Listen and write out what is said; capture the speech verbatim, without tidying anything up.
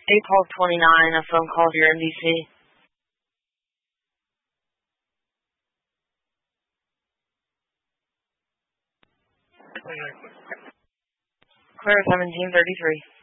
April twenty-ninth, a phone call here in D C. Clear seventeen thirty-three.